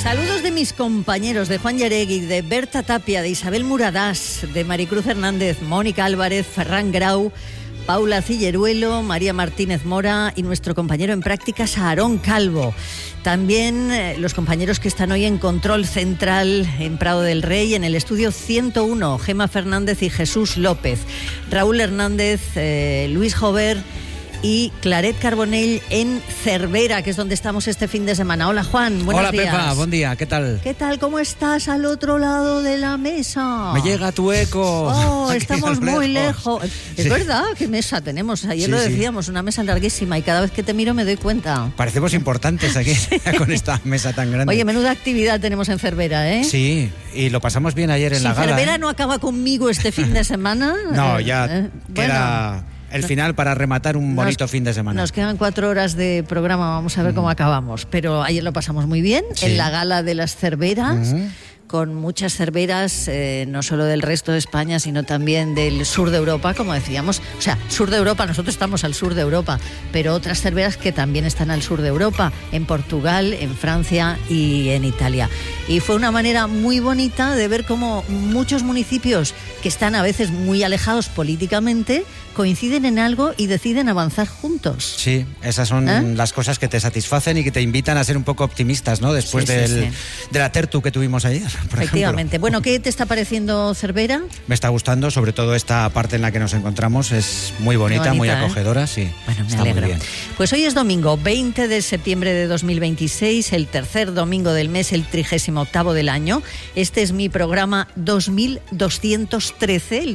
Saludos de mis compañeros, de Juan Yaregui, de Berta Tapia, de Isabel Muradás, de Maricruz Hernández, Mónica Álvarez, Ferran Grau, Paula Cilleruelo, María Martínez Mora y nuestro compañero en prácticas, Aarón Calvo. También los compañeros que están hoy en Control Central en Prado del Rey, en el estudio 101, Gema Fernández y Jesús López, Raúl Hernández, Luis Jover y Claret Carbonell en Cervera, que es donde estamos este fin de semana. Hola, Juan, buenos días. Hola, Pepa, buen día, ¿qué tal? ¿Qué tal? ¿Cómo estás al otro lado de la mesa? Me llega tu eco. Oh, estamos muy lejos. Es Sí. verdad, ¿qué mesa tenemos? Ayer Sí, lo sí. decíamos, una mesa larguísima, y cada vez que te miro me doy cuenta. Parecemos importantes aquí con esta mesa tan grande. Oye, menuda actividad tenemos en Cervera, ¿eh? Sí, y lo pasamos bien ayer en si la gala. Cervera no acaba conmigo este fin de semana... No, ya queda bueno, el final para rematar un bonito fin de semana. Nos quedan 4 horas de programa, vamos a ver cómo acabamos. Pero ayer lo pasamos muy bien, Sí. en la gala de las cerveras, con muchas cerveras, no solo del resto de España, sino también del sur de Europa, como decíamos. O sea, sur de Europa, nosotros estamos al sur de Europa, pero otras cerveras que también están al sur de Europa, en Portugal, en Francia y en Italia. Y fue una manera muy bonita de ver cómo muchos municipios que están a veces muy alejados políticamente coinciden en algo y deciden avanzar juntos. Sí, esas son las cosas que te satisfacen y que te invitan a ser un poco optimistas, ¿no? Después Sí, sí. de la tertu que tuvimos ayer, por Efectivamente. ejemplo. Bueno, ¿qué te está pareciendo Cervera? Me está gustando, sobre todo esta parte en la que nos encontramos, es muy bonita, muy acogedora, sí. Bueno, me está alegro. muy bien. Pues hoy es domingo, 20 de septiembre de 2026, el tercer domingo del mes, el 38º del año. Este es mi programa 2213, el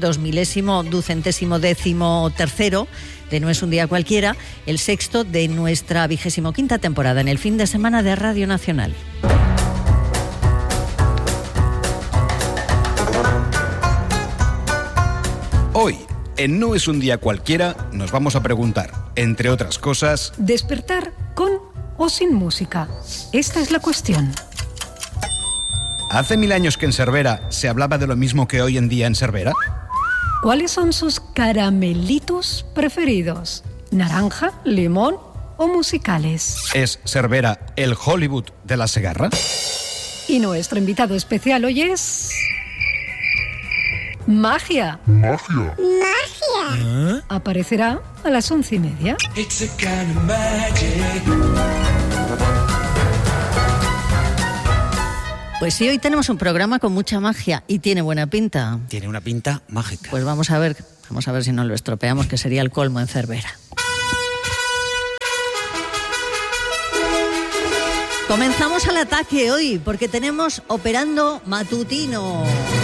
2000º tercero de No es un día cualquiera, el sexto de nuestra 25ª temporada en el fin de semana de Radio Nacional. Hoy, en No es un día cualquiera, nos vamos a preguntar, entre otras cosas... ¿Despertar con o sin música? Esta es la cuestión. ¿Hace 1000 años que en Cervera se hablaba de lo mismo que hoy en día en Cervera? ¿Cuáles son sus caramelitos preferidos? ¿Naranja, limón o musicales? ¿Es Cervera el Hollywood de la Segarra? Y nuestro invitado especial hoy es... ¡Magia! ¡Magia! Aparecerá a las 11:30. It's a kind of magic. Pues sí, hoy tenemos un programa con mucha magia y tiene buena pinta. Tiene una pinta mágica. Pues vamos a ver si no lo estropeamos, que sería el colmo en Cervera. Comenzamos al ataque hoy porque tenemos Operando Matutino.